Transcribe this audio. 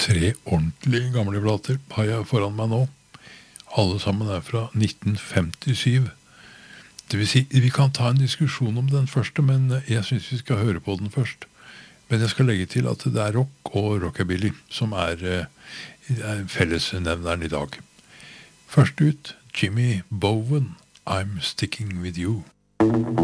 3 ordentlige gamle plater har jeg foran meg nå. Alle sammen er fra 1957. Det vil si, vi kan ta en diskusjon om den første, men jeg synes vi skal høre på den først. Men jeg skal legge til at det er rock og rockabilly som er fellesnevneren i dag. Først ut, Jimmy Bowen, I'm Sticking With You.